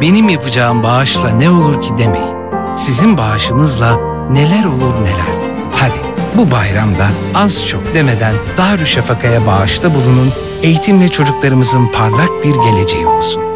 benim yapacağım bağışla ne olur ki demeyin. Sizin bağışınızla neler olur neler. Hadi bu bayramda az çok demeden Darüşşafaka'ya bağışta bulunun, eğitimle çocuklarımızın parlak bir geleceği olsun.